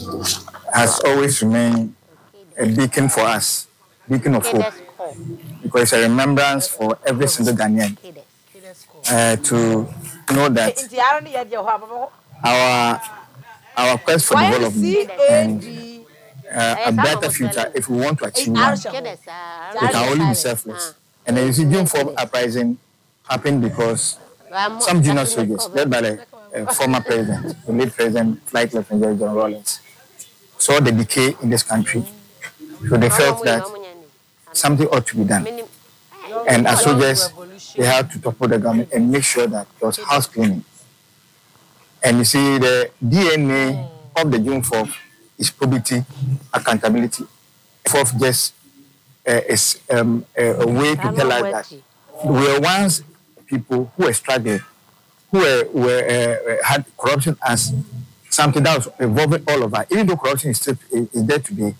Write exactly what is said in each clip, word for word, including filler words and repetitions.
has always remained a beacon for us, beacon of hope, because it's a remembrance for every single Ghanaian uh, to know that our our quest for development and uh, a better future, if we want to achieve one, we can only be selfless. And then you see June fourth uprising happened because some junior soldiers, led by the uh, former president, the late president, Flight Lieutenant John Rawlings, saw the decay in this country. So they felt that something ought to be done. And as soldiers, they had to topple the government and make sure that there was house cleaning. And you see, the D N A of the June fourth is probity, accountability. Fourth just uh, is um, a, a way to tell us that we were once people who were struggling, who were, were uh, had corruption as something that was involving all of us. Even though corruption is still is there today.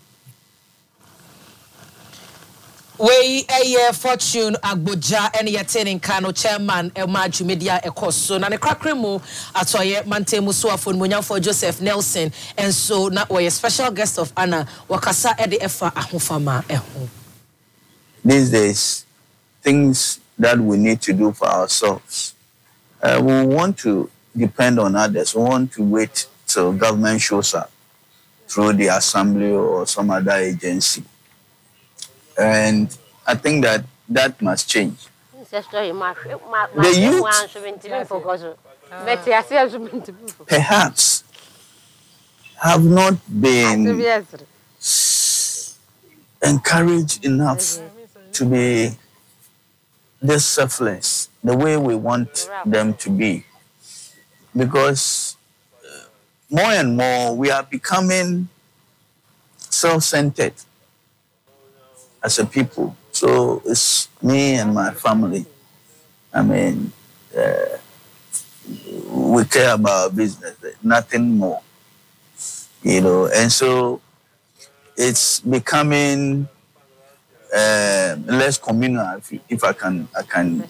We a Fortune Agboja and Yatin Kano chairman Elmaju Media Ekoso na ne kwakre mu atoye Mantemu Suafo Munya for Joseph Nelson and so na we a special guest of honor wakasa e de efa ahofama eho. These days things that we need to do for ourselves, uh, we want to depend on others. We want to wait till government shows up through the assembly or some other agency. And I think that that must change. The youth perhaps have not been encouraged enough to be this selfless, the way we want them to be. Because more and more we are becoming self-centered as a people. So it's me and my family. I mean, uh, we care about business, nothing more, you know. And so it's becoming uh, less communal, if, if I can, I can.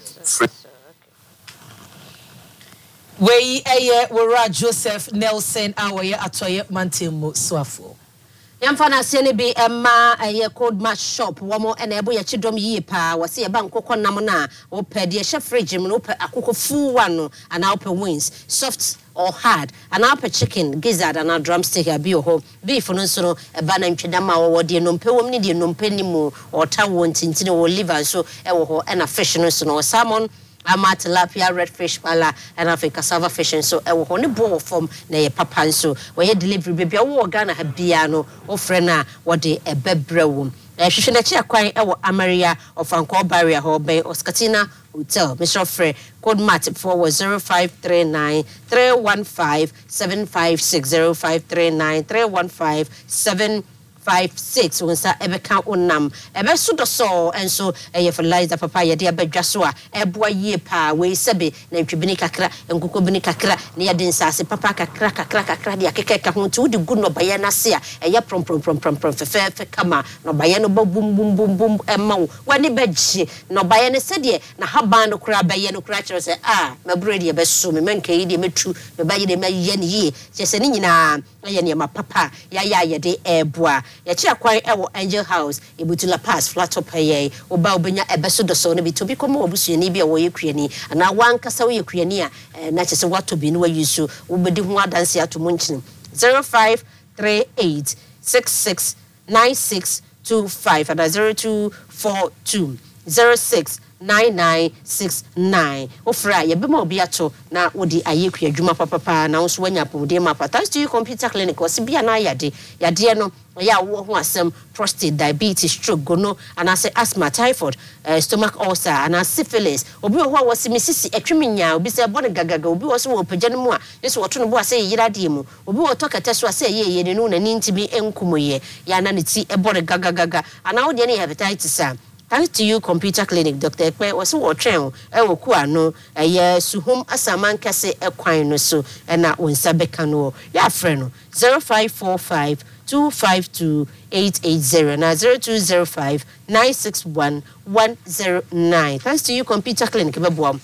We aye wora Joseph Nelson awoye atoye Mantemu Suafo. Yamfana sene bi emma eye cold match shop womo ena ebo ye chidom yie pa wose ye ba nkokọ nam na wo pe de she fridge mu no pe akoko full one no ana open wings soft or hard ana open chicken gizzard ana drumstick abi ho beef no so no e ba na ntweda ma wo de no pe wom ni de no pe ni mu o ta wo ntintini wo liver so e wo ho ena fish no so no salmon ama tilapia redfish pala and afi cassava fish so e wo ne bo form na ye papa so we ye delivery baby wo Ghana ha bia no wo frɛ na wo de e bebre wo e hwehwe na chi akwan e wo Amaria of Anko Barrier ho ben Oscatina Hotel Mister Frey code mat for zero five three nine three one five seven five six zero five three nine three one five seven five six wonsa ebeka onam ebe so do so enso eye fertilizer papa ye de abadwa so a eboa yie pa we sebe na ntwebini kakra enkoko bini kakra ne ye de nsase papa kakra kakra kakra de akekeka ho nti wodi gu no baye na se a eye prom prom prom prom prom fefe fe kama no baye no bum bum bum bum emma wo wani bagye no baye ne se de na haban no kura baye no kura kire se ah mabure de be so me menka yi de metu me baye de maye ne yi se se ne nyina ye ne ma papa ya ya ye de eboa ya chi akwan ewo Angel House ebutula pass flat top ye oba obenya ebeso do so no bi to bi komo obusuani bi wo ye kuani ana wankasa wo ye kuani a na chese wato bi no wa yusu wo bedi ho adanse ato munchini zero five three eight six six nine six two five and zero two four two zero six nine nine six nine ofra ye be ma obi ato na wodi ayekua adwuma papa na so wanya pomode ma pa thanks to you computer clinic was bia na yade yade no ya wo ho asem prostate diabetes stroke gono and I say asthma typhoid uh, stomach ulcer and syphilis obi ho a wose misisi etweminya obi say bone gagaga obi wo so wo pagya no mu a yeso woto no bo ase yirade mu obi wo to kete so ase ye ye ne no na ntimi enkumoye ya na ne ti e bone gagaga and now de ne hepatitis a thanks to you computer clinic Doctor Ekwe was wo twen e wo ku ano eye suhum asaman kase ekwan no so e na wonsa beka no ya frɛ no zero five four five two five two eight eight zero na zero two zero five nine six one one zero nine. Thanks to you computer clinic bebo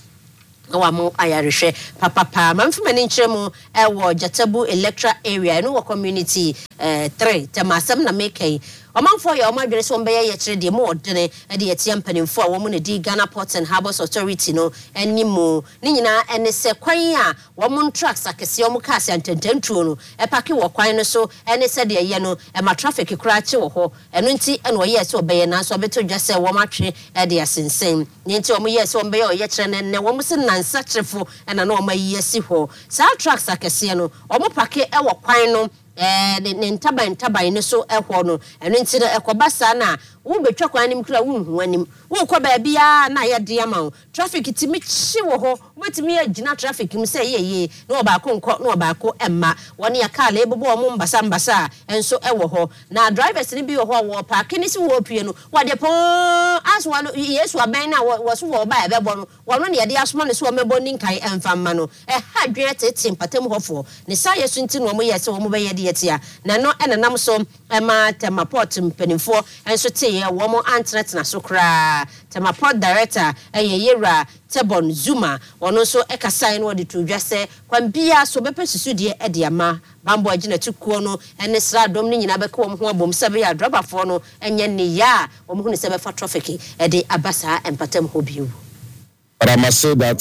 Wamo ayarishe papa pa mamfuma ni nchemu ewo Jatabu Electra area no community eh three temasem na mekay omanfo ya omadwene so mbe ye kire de mo odene de yetia mpanimfo a wo mo ne di Ghana Ports and Harbours Authority no enimu ni nyina ene se kwan a wo mo trucks akese wo mo cars antententuo no e pake wo kwan no so ene se de ye no e ma traffic kura che wo ho eno nti ene wo ye se obeye na so beto dwa se wo matwe e de asensen ni nti wo mo ye se wo mbe ye ye kire ne ne wo mo se nansa trefo ena na wo ma ye si ho sa trucks akese no wo mo pake e wo kwan no eh ne ntaban ntaban ne so ehwo no eno nti na ekoba sa na wo betwa kwan nim kura wo hu anim wo kwa ba bia na ye de ama traffic timi chi wo ho wetimi agina traffic mu se ye ye na oba ko nko na oba ko emma woni ya car le bobo mo mbasa mbasa enso ewo ho na drivers ni bi wo ho wo park ni si wo pie no wo de pon aso wa no yesu aban na wo so wo ba ebe bo no wo no ne ye de asoma ne so wo mebo ni nkai emfamma no e ha dwene tete mpatam hofo ne sa yesu nti no mo ye se wo mo be ye de yetia na no enenam so ema temaport mpanimfo enso te ye wo mo antret na so kra temaport director eye yera Tebon Zuma ono so ekasai no de to dwase kwan bia so bepe susu de e de ama bambo agina tukuo no ene sra dom ni nyina beka wo ho abom sebe ya drabafo no enye ne ya wo mo hu ne sebe fa traffic e de abasa empatam hobiu. But I must say that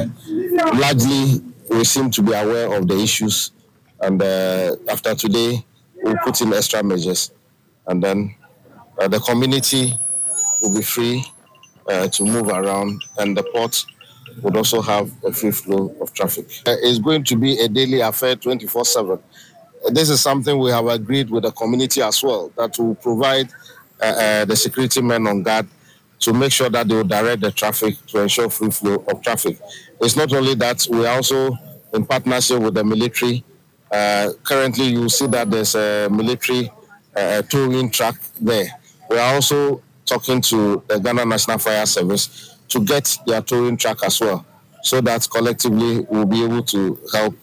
uh, largely we seem to be aware of the issues, and uh, after today we'll put in extra measures, and then uh, the community will be free Uh, to move around, and the port would also have a free flow of traffic. Uh, it's going to be a daily affair twenty-four seven. Uh, this is something we have agreed with the community as well, that will provide uh, uh, the security men on guard to make sure that they will direct the traffic to ensure free flow of traffic. It's not only that, we are also in partnership with the military. Uh, currently, you see that there's a military uh, towing truck there. We are also talking to the Ghana National Fire Service to get their towing truck as well, so that collectively we'll be able to help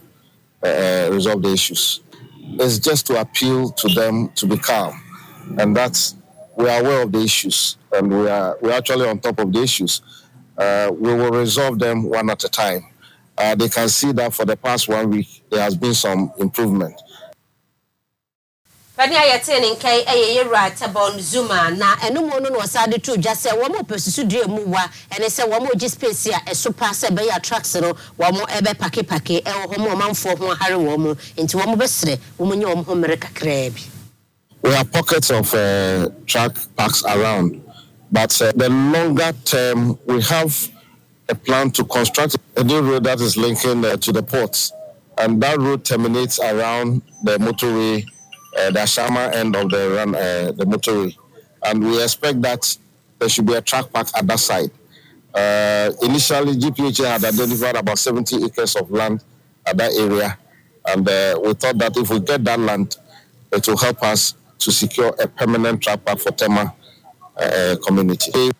uh, resolve the issues. It's just to appeal to them to be calm, and that we are aware of the issues, and we are we're actually on top of the issues. Uh, we will resolve them one at a time. Uh, they can see that for the past one week there has been some improvement. Pani ayete ne nkai eye yera Tebon Zuma na enumo no no sade to dwa se wo mo pesusu due mu wa ene se wo mo gi space a eso pa se be ya trucks no wo mo ebe pake pake e wo mo manfo ho hare wo mo enti wo mo besre wo mo nye wo ho mere kakra bi. We have pockets of uh, truck parks around, but uh, the longer term we have a plan to construct a new road that is linking uh, to the ports, and that road terminates around the motorway, Uh, the Ashama end of the run, uh, the motorway, and we expect that there should be a track park at that side. Uh, initially, G P H A had identified about seventy acres of land at that area, and uh, we thought that if we get that land, it will help us to secure a permanent track park for Tema uh, community.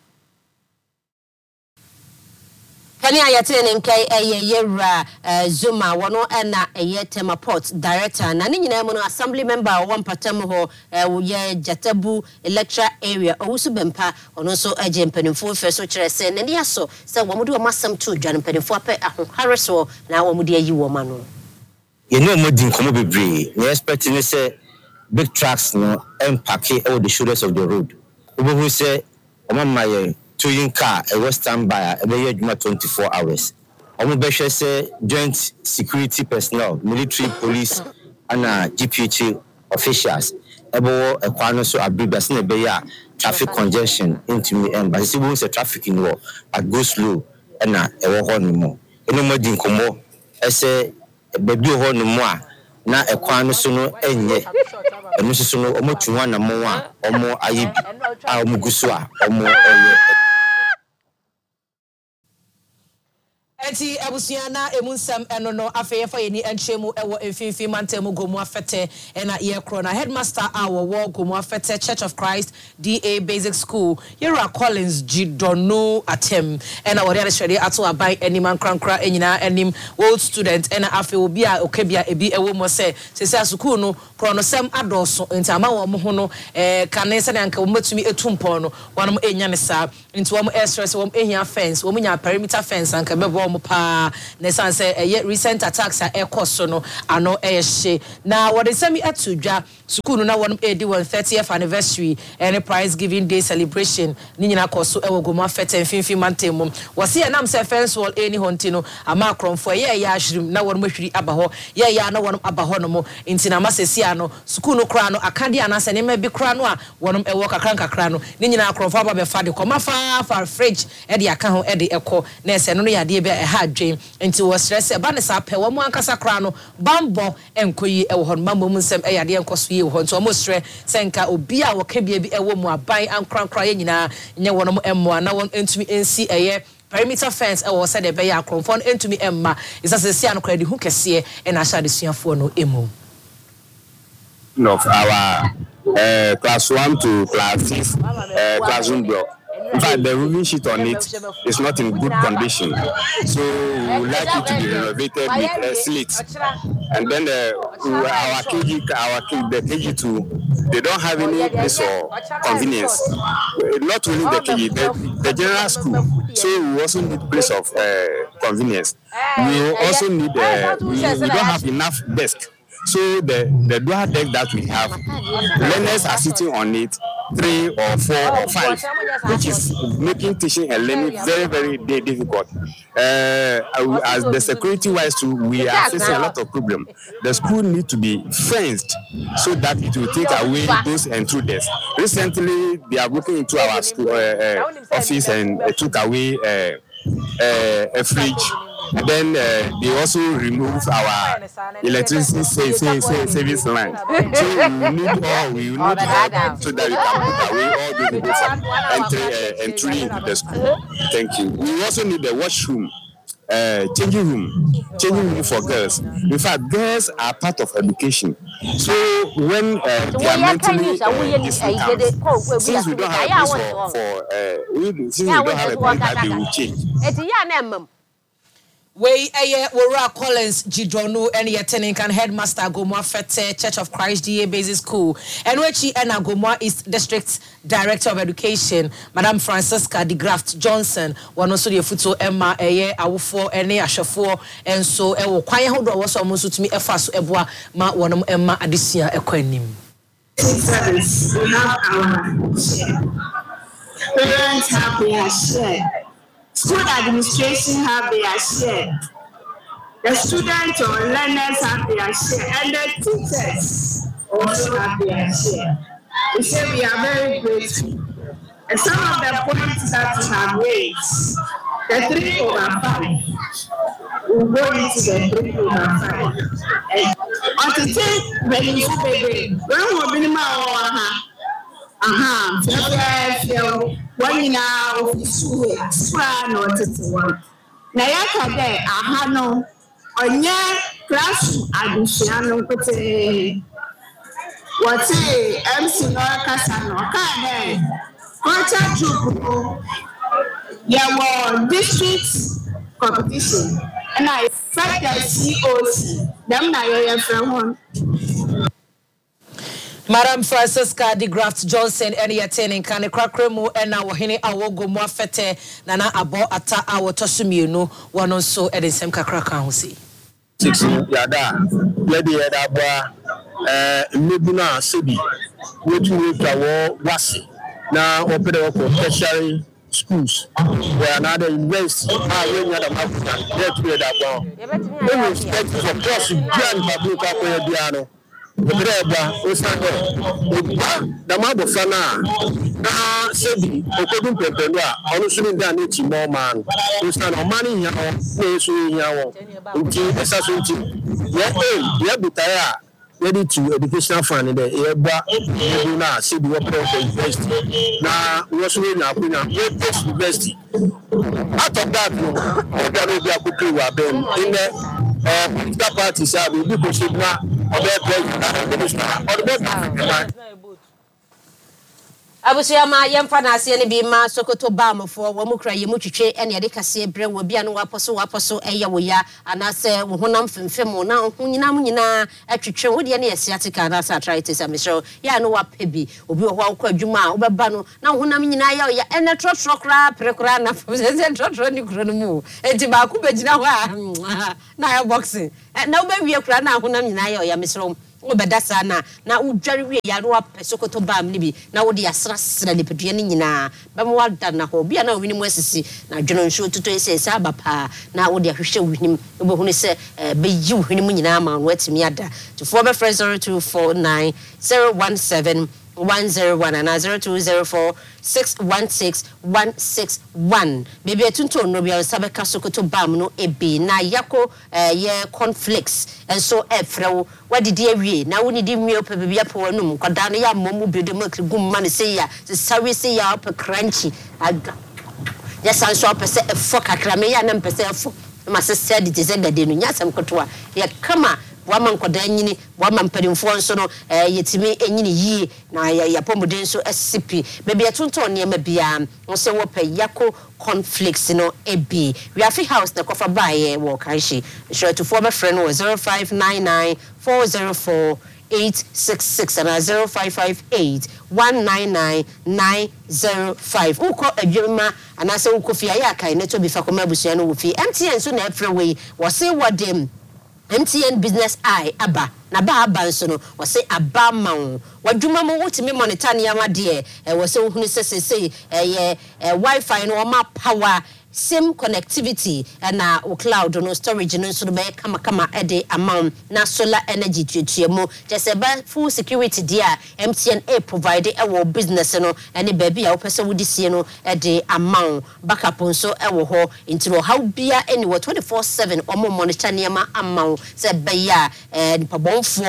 Pani ayete ne nkai eye yera Zuma wono na eye Temaport director na ni nyina mu no assembly member wo mpatam ho ye Jatabu electoral area owusu bempa ono so age mpanimfo fe so kire se ne dia so se wo mudu wo masam to dwan mpanimfo ape ahohare so na wo mudu ayi wo ma no ye no modi nkomo bebre we expect ni say big trucks no empake all the shoulders of the road we who say o mama ye towing car a western buyer e be adwuma twenty-four hours omo be hwe say joint security personnel military police and G P H A officials ebo e kwano so abribas na be ya traffic congestion into me and but see we say traffic in war at go slow na e wo ho ni mo eno madi nkomo e say be bi ho ni mo a na e kwano so no enye eno so no omo tuwa na mo a omo ayebi a omo gusu a omo eye. Enti abusuana emunsam eno no afeye fa yeni enchemu ewo emfinfin mantemu gomu afete ena ye kro na headmaster awo wo gomu afete Church of Christ D A Basic School Yera Collins Gidono atem ena wori ade ato abai eniman krankra enyina enim old student ena afe obi a okabia ebi ewo mo se sese asukuu no kro no sem adoso enti ama wo mo ho no eh kanese na anka wo matumi etumpon no wonom enya ne sa enti wo mo air stress wo mo ehia fence wo mo nya perimeter fence anka bebo pa na sanse eh recent attacks a ekoso no ano ehye na what is semi atudwa school no na won edi one thirtieth anniversary and prize giving day celebration ni nyina koso e wo Gomua Fete mfimfi mantemum wose ye nam se fence wall eni honti no ama kromfo ye ye ahyirim na won mahwiri aba ho ye ya na won aba ho no mo nti na masesi ano school no kra no akade anase ne ma bi kra no a won e wo kakran kakra no ni nyina kromfo aba be fa de koma fa fa fridge e de aka ho e de ekọ na ese no no ya de be e ha adwen nti wo stress e ba ne sa pe wo mo ankasa kra no bambo enkoyi e wo ho mambo mu nsem e ya de enkoso ye wo ho nti wo mo stress senka obi a wo ka bia bi e wo mu aban ankrankra ye nyina nye wono mo emmo na won entumi ensi eye perimeter fence e wo se de be ya akronfo no entumi emma isa se sia no kredi hu kese e na sha de suafo no emu of our uh, class one to class six uh, classroom block. In fact, the roofing sheet on it is not in good condition, so we would like it to be renovated with uh, slits. And then the, our K G, our K, the K G two, they don't have any place for convenience. Not only the K G, the, the general school. So we also need place of uh, convenience. We also need. Uh, we, we don't have enough desk. So the the dual deck that we have, learners are sitting on it, three or four or five, which is making teaching and learning very, very difficult. Uh, as the security-wise too, we are facing a lot of problems. The school needs to be fenced so that it will take away those intruders. Recently, they are looking into our school uh, uh, office and uh, took away uh, uh, a fridge. And then uh, they also remove our electricity sa- sa- sa- service line. So we need all, we need help so that we can put away all those people from entry, uh, entry into the school. Thank you. We also need the washroom, uh, changing room, changing room for girls. In fact, girls are part of education. So when uh, they are mentally uh, distant, since we don't have a place for, for uh, we, since we don't have a place that they will change. We aye Wora Collins Gidronu and Yetenin can headmaster Gomua Fete Church of Christ D A Basic School and Wechi and Gomua East District Director of Education Madam Francisca de Graft Johnson one also the futo Emma aye awufo ene ahwefo enso e wo kwan hodo wo so mo so tumi efa so eboa ma wonom Emma adesia ekwanim. Service we have our share. Parents have their share. School administration have their share. The students or learners have their share. And the teachers also have their share. We say we are very grateful. And some of the points that we have raised, the three over five, we'll go into the three over five. And on the take, when you say, when we're being my aha, feel one in our office, swan or one. Nayaka de aha no, on your class, Adiciano, what's a M C no Casano, Kade, Quarter Juku, Yawa district competition, and I felt that C O C, them na from one. Madam Francisca de Graft Johnson and Yatenin can crakremu and now Hini Awo Gomua Fete Nana Abo Ata Awo Tosumiunu one also at the same Kakraka Hosi. Six Yada, Lady Yadaba, uh, Mibuna Sibi, which we will Wasi. Now open up for tertiary schools where another university are really at a map that we had about. We respect for course, Grand Babuka Diano. The brother was not the mother Fana. Now, Sebi, Okodum Pepelua, honestly, than it's more man. We stand on money here, place we here, until the Sassuti. Yeah, yeah, Butaya, ready to educational fund in the Eba, Ebuna, Sebi, Open University. Now, we also in Apuna, West University. Out of that, we are cooking with them in the political parties have been pushing now. Abusiyama yemfa na ase ne bi ma Sokoto Bamfo wo mukra yemu twetwe ene de kase bre wo bia no waposo waposo eye wo ya anase wo honam femfem na ho nyina mu nyina atwetwe wo de ne asiatica na sa arthritis amesho ya no wapebi obi wo ho akwa adwuma a wo beba no na honam nyina ya ya ene trotro kra prekra na se trotro ni kro no mu enti ba ku begina ho a na ya boxing na wo ba wie kra na honam nyina ya ya mesro obedasa na na udware wie ya no apesokoto bam ni bi na wo de asra sra nipadua ni nyina ba mo wada na ho bia na ohini mu asisi na dwono nso tuto ese esa abapa na wo de ahwehwe ohini bo hunu se be yi ohini mu nyina ma no atimi ada to four be friends zero two four nine zero one seven one zero one and zero two zero four six one six one six one. Baby atunto no bia sabeka sokoto bam no ebe na yako eh, ye conflicts and so efrew wadidi awie na woni di mwe opa bibia po wanum kwada no ya momu bedo makri gumma ne se ya sawi se ya opa crunchy aga ya san so opa se efo kakra me ya na mpese efo ma se said it said gade no nya sam kotoa ya kama wama nkoda nyini wama mpadimfo nso no eh, yetimi enyini yi na ya, ya pomuden so sipi bebi atunto ne ma bia wo se wo pe yako conflicts no ebi we afi house na kofa bae wo kanshi sure to former friend was zero five nine nine four zero four eight six six and zero five five eight one nine nine nine zero five uko adwuma anase uko fia ya kai neto bi fa koma busua no wo fi M T N so na efrewe wo se wodem M T N business eye aba na ba aba so no wo se aba ma wo wadwuma mo wotimi monitor ne amade e wo se wo hunu se se se eh wifi no ma power same connectivity na o cloud no storage no so be kama kama ede amount na solar energy tutuemo just ba full security dia M T N a provide e wo business no ene ba bia wo pese wo disie no ede amount backup nso e wo ho intro how bia any twenty-four seven omo monitor ne ma amount se be ya eh nipa bonfo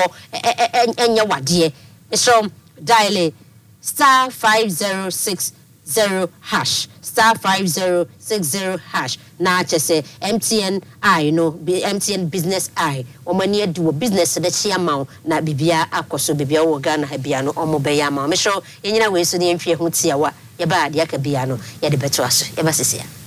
enya wade so dial star five zero six zero hash star five zero six zero hash na chese M T N I no M T N business I omani adu business de chiama na bibia akoso bibia wo Ghana ha bia no omo be ya ma me sho yenyina we so ne nhwe ho tiawa ye ba de aka bia no ye de beto aso ye ba sisia